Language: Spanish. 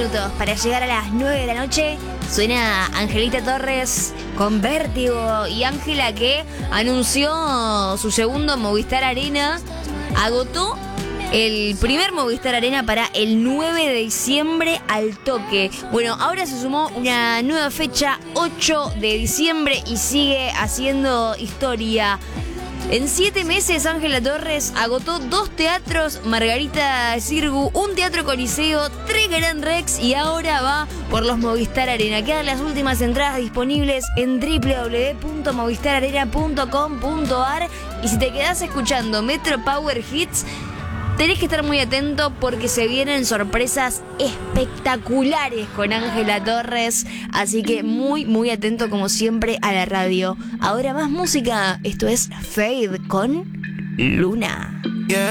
minutos para llegar a las 9 de la noche. Suena Angelita Torres con Vértigo. Y Ángela, que anunció su segundo Movistar Arena, agotó el primer Movistar Arena para el 9 de diciembre al toque. Bueno, ahora se sumó una nueva fecha, 8 de diciembre, y sigue haciendo historia. En 7 meses, Ángela Torres agotó 2 teatros Margarita Xirgu, un teatro Coliseo, 3 Gran Rex, y ahora va por los Movistar Arena. Quedan las últimas entradas disponibles en www.movistararena.com.ar. Y si te quedás escuchando Metro Power Hits, tenés que estar muy atento porque se vienen sorpresas espectaculares con Ángela Torres. Así que muy, muy atento como siempre a la radio. Ahora más música. Esto es Fade con Luna.